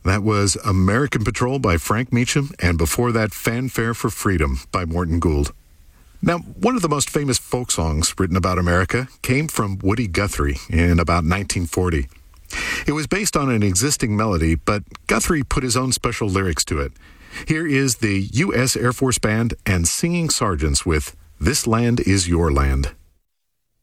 That was American Patrol by Frank Meacham, and before that, Fanfare for Freedom by Morton Gould. Now, one of the most famous folk songs written about America came from Woody Guthrie in about 1940. It was based on an existing melody, but Guthrie put his own special lyrics to it. Here is the U.S. Air Force Band and Singing Sergeants with This Land Is Your Land.